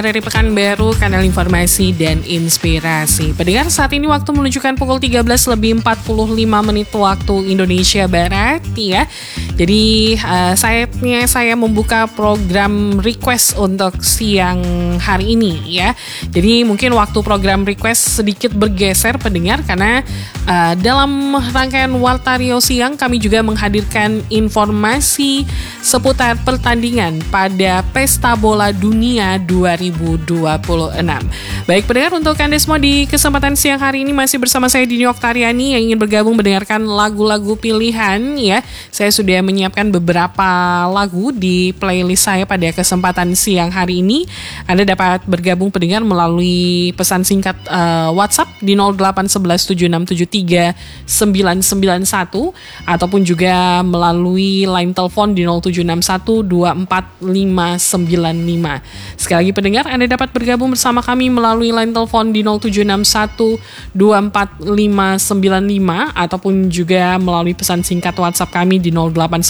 RRI Pekanbaru, kanal informasi dan inspirasi. Pendengar, saat ini waktu menunjukkan pukul 13:45 waktu Indonesia Barat ya. Jadi saatnya saya membuka program request untuk siang hari ini ya. Jadi mungkin waktu program request sedikit bergeser pendengar, karena dalam rangkaian Wartario Siang kami juga menghadirkan informasi seputar pertandingan pada Pesta Bola Dunia 2026. Baik pendengar, untuk Anda semua di kesempatan siang hari ini masih bersama saya Dini Oktariani yang ingin bergabung mendengarkan lagu-lagu pilihan ya. Saya sudah menyiapkan beberapa lagu di playlist saya pada kesempatan siang hari ini. Anda dapat bergabung pendengar melalui pesan singkat WhatsApp di 081176739991 ataupun juga melalui line telepon di 0761245595. Sekali lagi pendengar, Anda dapat bergabung bersama kami melalui line telepon di 0761245595 ataupun juga melalui pesan singkat WhatsApp kami di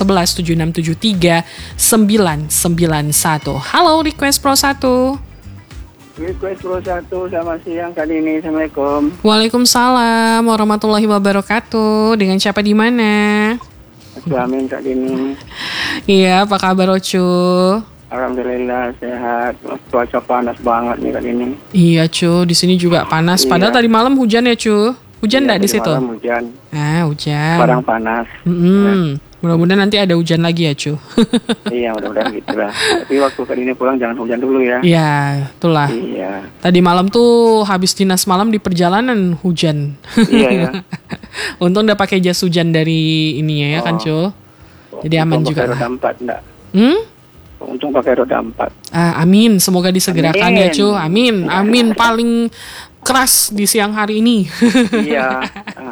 081176739991. Halo Request Pro 1. Request Pro 1, selamat siang kali ini. Assalamualaikum. Waalaikumsalam warahmatullahi wabarakatuh. Dengan siapa di mana? Amin kali ini. Iya, apa kabar Ocu? Alhamdulillah sehat. Cuaca panas banget nih kali ini. Iya Cu, di sini juga panas. Padahal tadi malam hujan ya Cu. Hujan nggak di situ? Malam hujan. Hujan. Padang panas. Mudah-mudahan nanti ada hujan lagi ya Cu. Iya, mudah-mudahan gitu lah. Tapi waktu kali ini pulang jangan hujan dulu ya. Iya, itulah. Iya. Tadi malam tuh habis dinas malam di perjalanan hujan. Iya ya. Untung udah pakai jas hujan dari ini ya kan Cu. Jadi aman juga. Pakai roda 4 enggak? Untung pakai roda 4. Amin, semoga disegerakan ya Cu. Amin, amin. Paling keras di siang hari ini. Iya.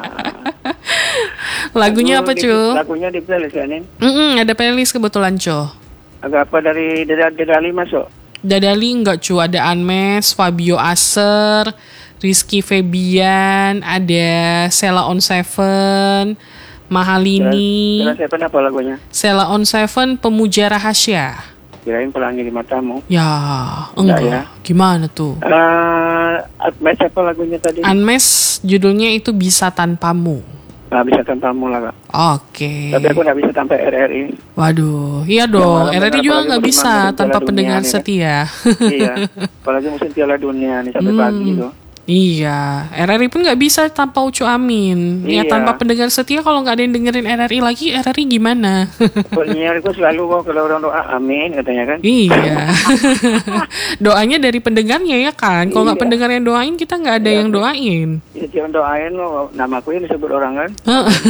Lagunya apa Cu? Lagunya di playlist ya Nin? Ada playlist kebetulan Cu. Agak apa dari Dedali masuk? Dadali enggak Cu, ada Anmes, Fabio Aser, Rizky Febian, ada Sheila on Seven, Mahalini. Sheila Seven apa lagunya? Sheila on Seven, Pemuja Rahasia. Kirain Pelangi di Matamu. Ya, enggak ya? Gimana tuh? Anmes apa lagunya tadi? Anmes judulnya itu Bisa Tanpamu. Nggak bisa tanpamu lah Kak. Oke. Tapi aku nggak bisa tanpa RRI. Waduh, iya dong. RRI juga nggak bisa tanpa pendengar setia. Iya, apalagi musim Piala Dunia nih sampai pagi itu. Iya, RRI pun nggak bisa tanpa Ucu Amin. Ya tanpa pendengar setia, kalau nggak ada yang dengerin RRI lagi, RRI gimana? Penyiar itu selalu kok kalau orang doa amin katanya kan. Iya. Doanya dari pendengarnya ya kan. Kalau nggak pendengar yang doain, kita nggak ada yang doain. Ya jangan doain lo, namaku yang disebut orang kan.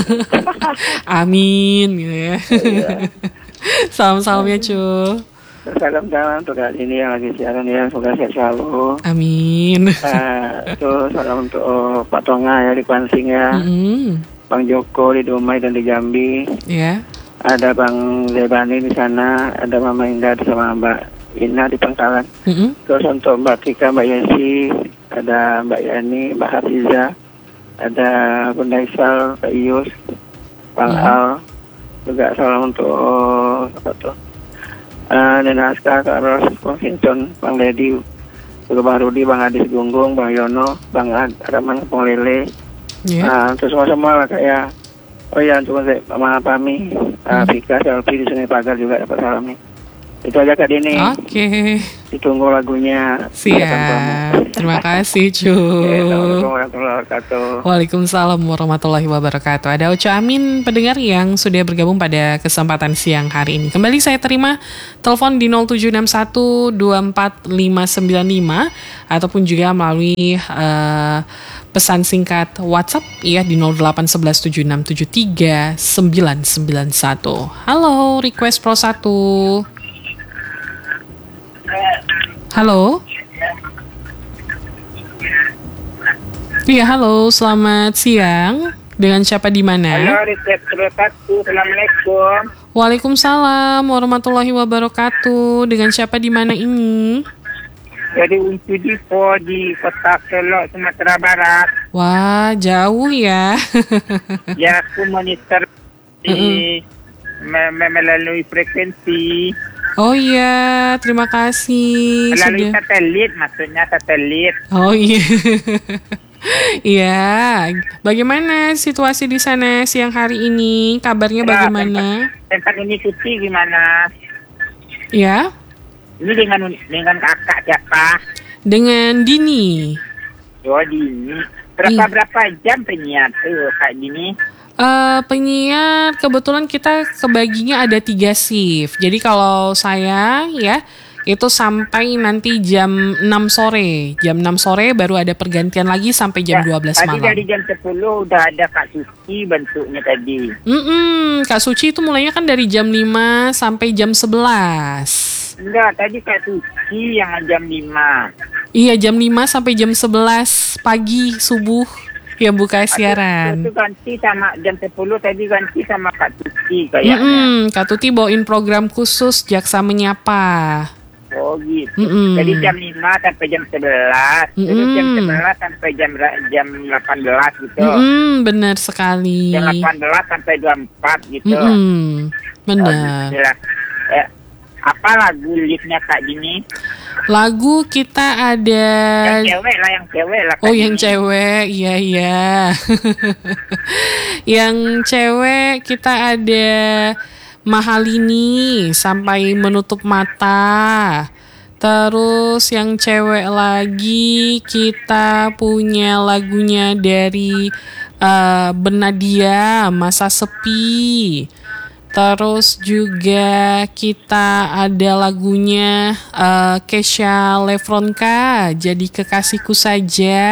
Amin gitu ya. Salam-salam ya Cu. Salam untuk kali ini yang lagi siaran ya, semoga sehat selalu. Amin. Terus salam untuk Pak Tonga ya di Kwansing ya. Bang Joko di Dumai dan di Jambi. Iya. Ada Bang Lebani di sana, ada Mama Indah sama Mbak Ina di Pangkalan. Terus untuk Mbak Tika, Mbak Yesi, ada Mbak Yani, Mbak Hafiza, ada Bunda Isal, Pak Ius, Bang Al. Juga salam untuk apa tuh? Nena Aska, Kak Ros, Bang Vincent, Bang Ledi, Bang Rudi, Bang Adis Gunggung, Bang Yono, Bang Raman Kepong Lele. Terus semua lah kayak oh ya untuk Mama Pami, Vika, Selfie di Sungai Pagar juga dapat salam nih. Itu aja Kak Dini. Oke. Ditunggu lagunya. Siap. Terima kasih Cu. Assalamualaikum warahmatullahi wabarakatuh. Waalaikumsalam warahmatullahi wabarakatuh. Ada Ucu Amin pendengar yang sudah bergabung pada kesempatan siang hari ini. Kembali saya terima telepon di 0761245595 ataupun juga melalui pesan singkat WhatsApp ya di 081176739991. Halo, Request Pro 1. Halo. Iya, halo, selamat siang. Dengan siapa di mana? Halo, Request Pro 1. Assalamualaikum. Waalaikumsalam warahmatullahi wabarakatuh. Dengan siapa di mana ini? Jadi Uncu Dipo di Kota Kelok, Sumatera Barat. Wah, jauh ya. Ya, aku monitor di melalui frekuensi. Oh iya, terima kasih. Melalui satelit, maksudnya satelit. Oh iya. Iya. Bagaimana situasi di sana siang hari ini? Kabarnya bagaimana? Tempat ini cuti gimana? Ya. Ini dengan kakak siapa? Dengan Dini. Oh, Dini. Berapa jam penyiar tuh Kak Dini? Penyiar kebetulan kita kebaginya ada 3 shift. Jadi kalau saya ya itu sampai nanti jam 6 sore. Jam 6 sore baru ada pergantian lagi sampai jam 12 malam. Tadi dari jam 10 udah ada Kak Suci bentuknya tadi. Kak Suci itu mulainya kan dari jam 5 sampai jam 11. Enggak, tadi Kak Suci yang jam 5. Iya, jam 5 sampai jam 11 pagi subuh yang buka siaran. Itu ganti sama jam 10 tadi ganti sama Kak Tuti kayaknya. Kak Tuti bawain program khusus Jaksa Menyapa. Oh gitu. Jadi jam 5 sampai jam 11. Terus jam 11 sampai jam 18 gitu. Benar sekali. Jam 18 sampai 24 gitu. Benar. Apa lagu liftnya Kak Dini? Lagu kita ada yang cewek lah. Oh, yang cewek, iya. Yang cewek kita ada Mahalini Sampai Menutup Mata. Terus yang cewek lagi kita punya lagunya dari Benadia, Masa Sepi. Terus juga kita ada lagunya Kesha Lefronka, Jadi Kekasihku Saja.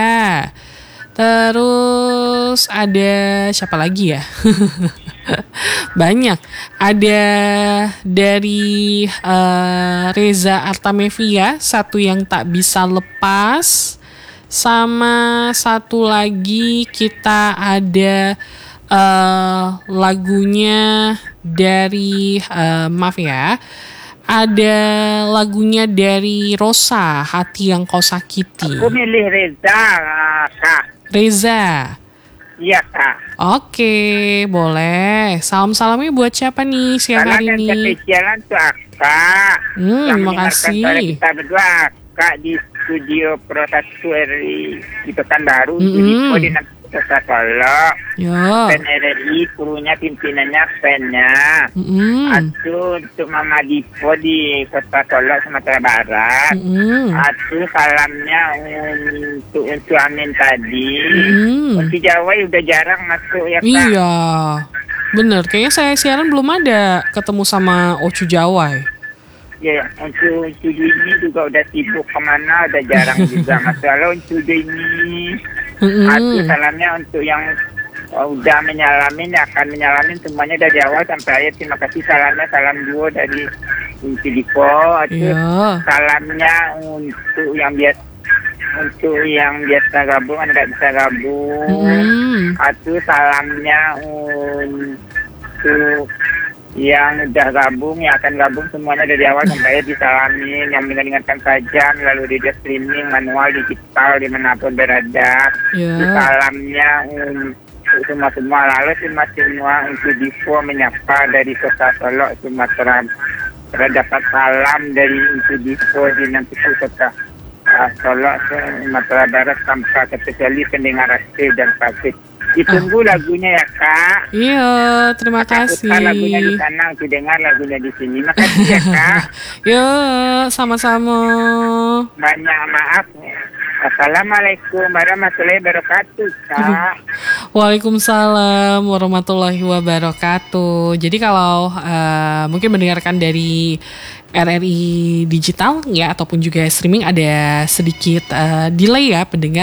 Terus ada siapa lagi ya? Banyak. Ada dari Reza Artamevia, Satu Yang Tak Bisa Lepas. Sama satu lagi kita ada lagunya dari maaf ya, ada lagunya dari Rosa, Hati Yang Kau Sakiti. Aku milih Reza, Kak. Reza. Iya, Kak. Oke, boleh. Salam-salamnya buat siapa nih siang hari ini? Salam dan spesialan tuh Kak. Terima kasih. Kita berdua Kak di studio Pro 1 RI di Pekanbaru, di Kota Solo. Pen RRI, krunya pimpinannya pennya. Atu untuk Mama Dipo di Kota Solo, Sumatera Barat. Atu salamnya untuk Amin tadi. Untuk Jawa udah jarang masuk ya Kak. Iya, bener. Kayaknya saya siaran belum ada ketemu sama Ocu Jawa. Ya, untuk ini juga udah sibuk kemana, udah jarang juga. Masalah untuk ini. Aku salamnya untuk yang udah menyalamin, akan menyalamin semuanya dari awal sampai akhir. Terima kasih salamnya, salam duo dari Diko. Salamnya untuk yang biasa gabung, nggak bisa gabung. Aku salamnya untuk yang udah gabung, yang akan gabung semuanya dari awal sampai akhir disalamin. Yang mendengarkan saja melalui radio streaming, manual, digital, dimanapun berada. Salamnya untuk semua lalu semua untuk Divo menyapa dari Kota Solo, Sumatera. Dapat salam dari untuk Divo di nanti Kota Solo, Sumatera Barat, tanpa kecuali pendengar asli dan pasif. Ditunggu lagunya ya Kak. Iya, terima kasih. Lagunya di sana, untuk dengar lagunya di sini. Makasih ya Kak. Yo, sama-sama. Banyak maaf. Assalamualaikum warahmatullahi wabarakatuh Kak. Waalaikumsalam warahmatullahi wabarakatuh. Jadi kalau mungkin mendengarkan dari RRI Digital ya ataupun juga streaming ada sedikit delay ya pendengar.